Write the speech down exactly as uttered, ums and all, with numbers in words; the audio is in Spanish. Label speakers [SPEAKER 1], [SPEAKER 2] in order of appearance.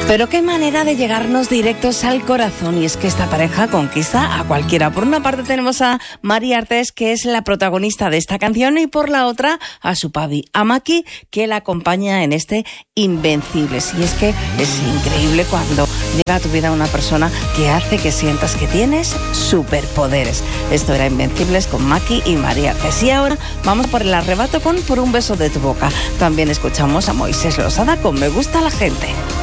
[SPEAKER 1] Pero qué manera de llegarnos directos al corazón, y es que esta pareja conquista a cualquiera. Por una parte tenemos a Mari Artés, que es la protagonista de esta canción, y por la otra a su papi, a Maki, que la acompaña en este Invencibles. Y es que es increíble cuando llega a tu vida una persona que hace que sientas que tienes superpoderes. Esto era Invencibles con Maki y Mari Artés. Y ahora vamos por el arrebato con Por un beso de tu boca. También escuchamos a Moisés Losada con Me gusta la gente.